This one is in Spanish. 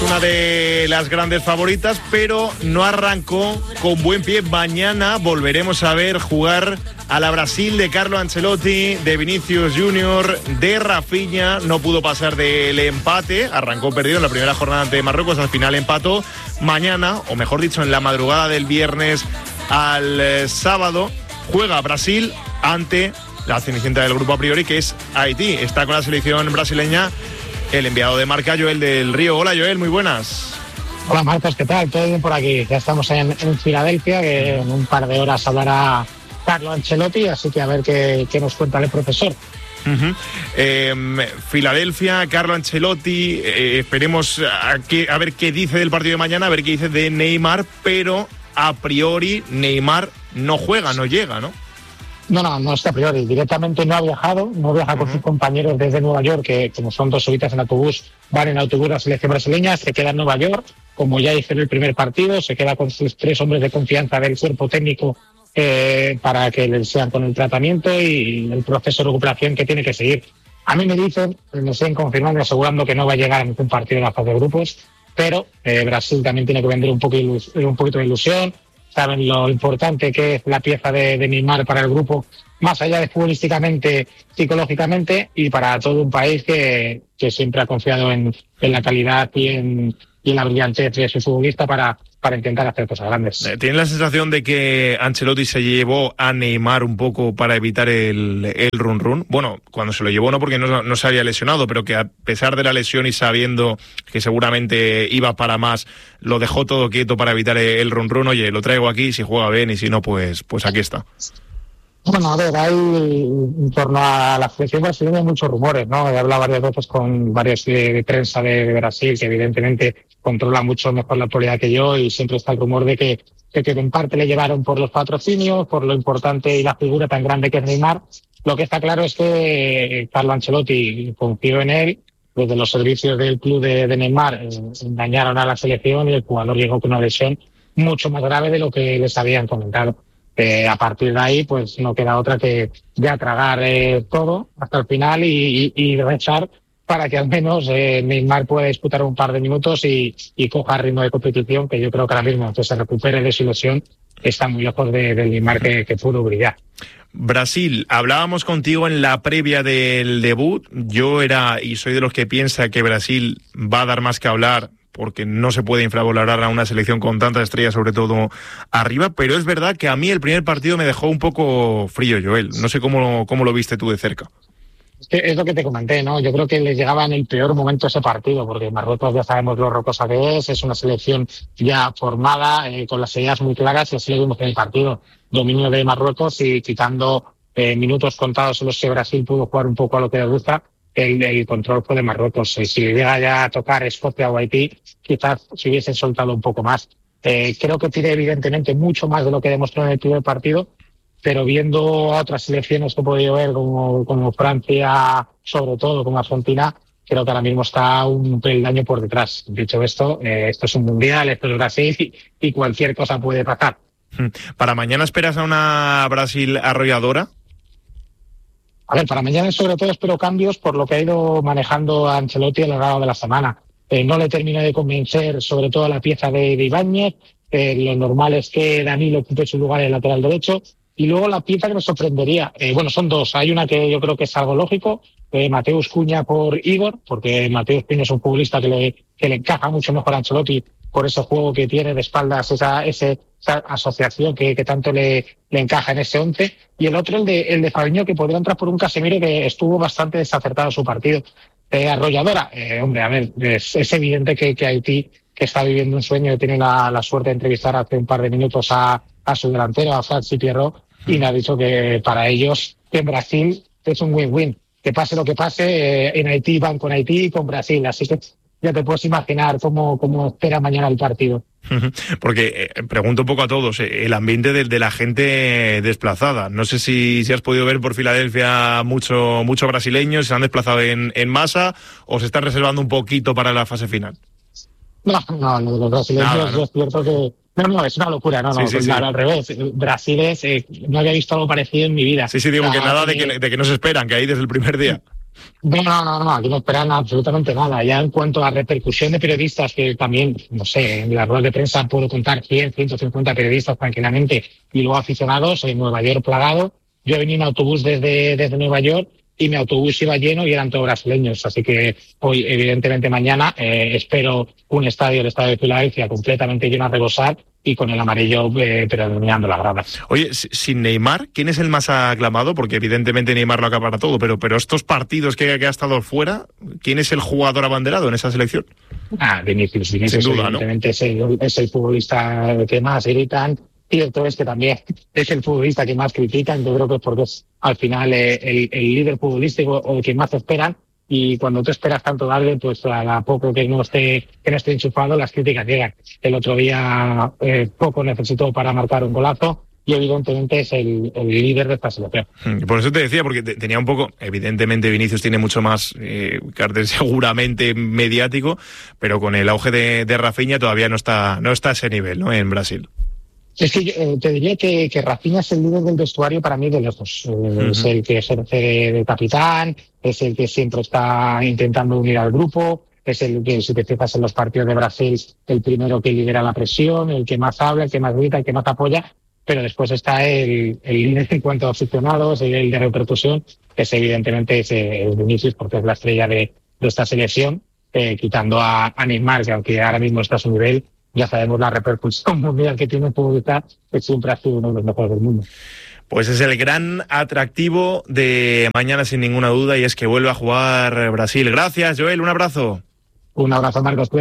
una de las grandes favoritas, pero no arrancó con buen pie. Mañana volveremos a ver jugar a la Brasil de Carlo Ancelotti, de Vinicius Junior, de Rafinha. No pudo pasar del empate, arrancó perdido en la primera jornada ante Marruecos, al final empató. Mañana, o mejor dicho, en la madrugada del viernes al sábado, juega Brasil ante la cenicienta del grupo a priori, que es Haití. Está con la selección brasileña el enviado de Marca, Joel del Río. Hola, Joel, muy buenas. Hola, Marcos, ¿qué tal? Todo bien por aquí. Ya estamos en Filadelfia, que en un par de horas hablará Carlo Ancelotti, así que a ver qué nos cuenta el profesor. Filadelfia, Carlo Ancelotti, esperemos a ver qué dice del partido de mañana, a ver qué dice de Neymar, pero a priori Neymar no juega, no llega, ¿no? No está a priori. Directamente no viaja con sus compañeros desde Nueva York, que como son 2 horitas en autobús, van en autobús a la selección brasileña, se queda en Nueva York, como ya hizo en el primer partido, se queda con sus 3 hombres de confianza del cuerpo técnico para que les sean con el tratamiento y el proceso de recuperación que tiene que seguir. A mí me dicen, me siguen confirmando, asegurando que no va a llegar a ningún partido en la fase de grupos, pero Brasil también tiene que vender un poquito de ilusión. Saben lo importante que es la pieza de Neymar para el grupo, más allá de futbolísticamente, psicológicamente, y para todo un país que siempre ha confiado en la calidad y en la brillantez de su futbolista para intentar hacer cosas grandes. ¿Tienes la sensación de que Ancelotti se llevó a Neymar un poco para evitar el run-run? Bueno, cuando se lo llevó no, porque no se había lesionado, pero que a pesar de la lesión y sabiendo que seguramente iba para más, lo dejó todo quieto para evitar el run-run. Oye, lo traigo aquí, si juega bien y si no, pues aquí está. Bueno, a ver, hay en torno a la selección brasileña hay muchos rumores, ¿no? He hablado varias veces con varios de prensa de Brasil, que evidentemente controla mucho mejor la actualidad que yo, y siempre está el rumor de que en parte le llevaron por los patrocinios, por lo importante y la figura tan grande que es Neymar. Lo que está claro es que Carlo Ancelotti confió en él. Desde los servicios del club de Neymar engañaron a la selección y el jugador llegó con una lesión mucho más grave de lo que les habían comentado. A partir de ahí, pues no queda otra que ya tragar todo hasta el final y rezar para que al menos Neymar pueda disputar un par de minutos y coja ritmo de competición, que yo creo que ahora mismo, aunque se recupere de su lesión, está muy lejos del Neymar que pudo brillar. Brasil, hablábamos contigo en la previa del debut. Yo soy de los que piensa que Brasil va a dar más que hablar, porque no se puede infravalorar a una selección con tantas estrellas, sobre todo arriba, pero es verdad que a mí el primer partido me dejó un poco frío, Joel. No sé cómo lo viste tú de cerca. Es lo que te comenté, ¿no? Yo creo que les llegaba en el peor momento ese partido, porque Marruecos ya sabemos lo rocosa que es una selección ya formada, con las ideas muy claras, y así lo vimos en el partido. Dominio de Marruecos y quitando minutos contados en los que Brasil pudo jugar un poco a lo que le gusta. El control fue de Marruecos. Si le llega ya a tocar Escocia o Haití, quizás se hubiesen soltado un poco más. Creo que tiene evidentemente mucho más de lo que demostró en el primer partido, pero viendo a otras selecciones que he podido ver, como Francia, sobre todo, como Argentina, creo que ahora mismo está un peldaño por detrás. Dicho esto es un mundial, esto es Brasil y cualquier cosa puede pasar. ¿Para mañana esperas a una Brasil arrolladora? A ver, para mañana sobre todo espero cambios por lo que ha ido manejando a Ancelotti a lo largo de la semana. No le termina de convencer sobre todo la pieza de Ibáñez. Lo normal es que Danilo ocupe su lugar en el lateral derecho. Y luego la pieza que me sorprendería, son 2. Hay una que yo creo que es algo lógico, Mateus Cunha por Igor, porque Mateus Cunha es un futbolista que le encaja mucho mejor a Ancelotti por ese juego que tiene de espaldas, esa asociación que tanto le encaja en ese 11. Y el otro, el de Fabinho, que podría entrar por un Casemiro que estuvo bastante desacertado su partido. Arrolladora, hombre, a ver, es evidente que Haití, que está viviendo un sueño, que tiene la suerte de entrevistar hace un par de minutos a su delantero, a Francis Pierrot, y me ha dicho que para ellos, que en Brasil es un win-win. Que pase lo que pase, en Haití van con Haití y con Brasil, así que ya te puedes imaginar cómo espera mañana el partido. Porque pregunto un poco a todos, el ambiente de la gente desplazada. No sé si has podido ver por Filadelfia mucho brasileños, se han desplazado en masa o se están reservando un poquito para la fase final. No, los brasileños, nada, ¿no? Es cierto que... No, es una locura, sí. Al revés. Brasil no había visto algo parecido en mi vida. Sí, digo que nada de que no se esperan, que ahí desde el primer día. No, aquí no esperan absolutamente nada. Ya en cuanto a repercusión de periodistas, que también, no sé, en las ruedas de prensa puedo contar 100, 150 periodistas tranquilamente y luego aficionados, en Nueva York plagado. Yo venía en autobús desde Nueva York y mi autobús iba lleno y eran todos brasileños. Así que hoy, evidentemente mañana, espero el estadio de Filadelfia completamente lleno a rebosar y con el amarillo predominando las gradas. Oye, sin Neymar, ¿quién es el más aclamado? Porque evidentemente Neymar lo acapara todo, pero estos partidos que ha estado fuera, ¿quién es el jugador abanderado en esa selección? Vinicius, Sin duda, evidentemente, ¿no? es el futbolista que más gritan. Cierto es que también es el futbolista que más critican. Yo creo que es porque es al final el líder futbolístico o el que más esperan. Y cuando tú esperas tanto de alguien, pues a poco que no esté enchufado, las críticas llegan. El otro día poco necesitó para marcar un golazo y evidentemente es el líder de esta selección. Por eso te decía, porque tenía un poco, evidentemente Vinicius tiene mucho más cartel seguramente mediático, pero con el auge de Rafinha todavía no está a ese nivel, ¿no? En Brasil. Es que te diría que Rafinha es el líder del vestuario para mí de lejos. Es el que ejerce de capitán, es el que siempre está intentando unir al grupo, es el que, si te fijas en los partidos de Brasil, el primero que lidera la presión, el que más habla, el que más grita, el que más apoya, pero después está el líder en cuanto a aficionados, el de repercusión, que es evidentemente el Vinicius, porque es la estrella de esta selección, quitando a Neymar, que aunque ahora mismo está a su nivel, ya sabemos la repercusión mundial que tiene un futbolista que siempre ha sido uno de los mejores del mundo. Pues es el gran atractivo de mañana sin ninguna duda y es que vuelve a jugar Brasil. Gracias, Joel, un abrazo. Un abrazo, Marcos.